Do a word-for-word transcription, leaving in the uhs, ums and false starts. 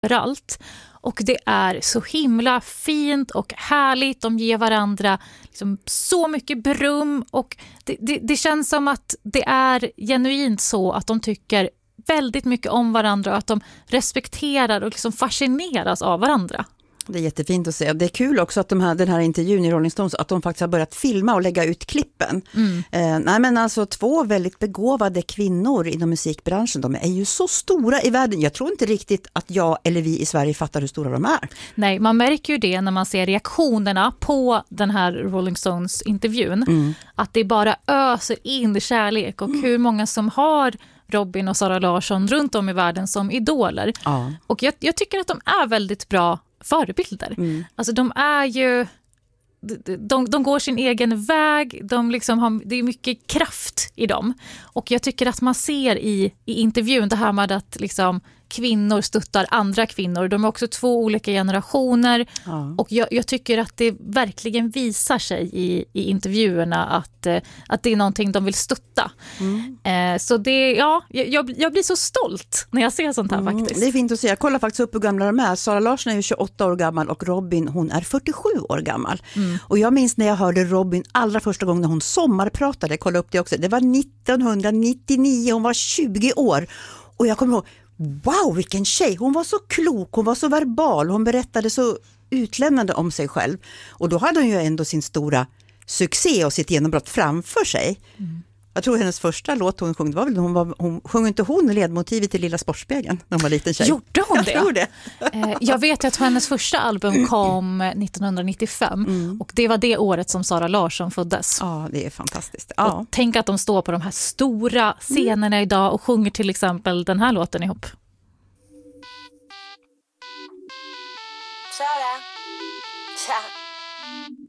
överallt. Och det är så himla fint och härligt. De ger varandra liksom så mycket beröm. Och det, det, det känns som att det är genuint så att de tycker väldigt mycket om varandra. Och att de respekterar och liksom fascineras av varandra. Det är jättefint att se. Det är kul också att de här, den här intervjun i Rolling Stones, att de faktiskt har börjat filma och lägga ut klippen. Mm. Eh, nej men alltså två väldigt begåvade kvinnor inom musikbranschen, de är ju så stora i världen. Jag tror inte riktigt att jag eller vi i Sverige fattar hur stora de är. Nej, man märker ju det när man ser reaktionerna på den här Rolling Stones-intervjun. Mm. Att det bara öser in kärlek och mm. hur många som har Robin och Sara Larsson runt om i världen som idoler. Ja. Och jag, jag tycker att de är väldigt bra förebilder. Mm. Alltså de är ju de, de, de går sin egen väg, de liksom har, det är mycket kraft i dem. Och jag tycker att man ser i, i intervjun det här med att liksom kvinnor stöttar andra kvinnor. De är också två olika generationer. Ja. Och jag, jag tycker att det verkligen visar sig i, i intervjuerna att, att det är någonting de vill stötta. Mm. Eh, så det, ja, jag, jag blir så stolt när jag ser sånt här mm. faktiskt. Det är fint att se. Jag kollar faktiskt upp hur gamla de är. Sara Larsson är ju tjugoåtta år gammal och Robin, hon är fyrtiosju år gammal. Mm. Och jag minns när jag hörde Robin allra första gången när hon sommarpratade, kolla upp det också. Det var nittonhundranittionio, hon var tjugo år. Och jag kommer ihåg, wow, vilken tjej. Hon var så klok, hon var så verbal, hon berättade så utlämnande om sig själv. Och då hade hon ju ändå sin stora succé och sitt genombrott framför sig. Mm. Jag tror hennes första låt hon sjöng, det var väl hon, var, hon sjöng inte hon ledmotivet till Lilla Sportspegeln när hon var liten tjej. Gjorde hon det? Jag tror det. Jag vet att hennes första album kom nittonhundranittiofem mm. och det var det året som Sara Larsson föddes. Ja, det är fantastiskt. Ja. Och tänk att de står på de här stora scenerna mm. idag och sjunger till exempel den här låten ihop. Sara, tja.